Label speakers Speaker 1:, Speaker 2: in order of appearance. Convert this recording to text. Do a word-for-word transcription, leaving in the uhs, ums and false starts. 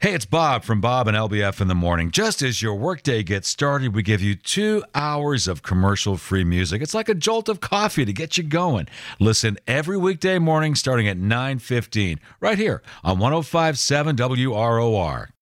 Speaker 1: Hey, it's Bob from Bob and L B F in the Morning. Just as your workday gets started, we give you two hours of commercial-free music. It's like a jolt of coffee to get you going. Listen every weekday morning starting at nine fifteen, right here on one oh five point seven W R O R.